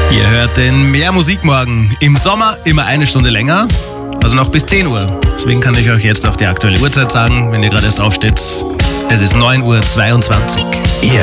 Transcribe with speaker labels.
Speaker 1: Ihr hört den Mehr Musikmorgen. Im Sommer immer eine Stunde länger, also noch bis 10 Uhr. Deswegen kann ich euch jetzt auch die aktuelle Uhrzeit sagen, wenn ihr gerade erst aufsteht. Es ist 9:22 Uhr.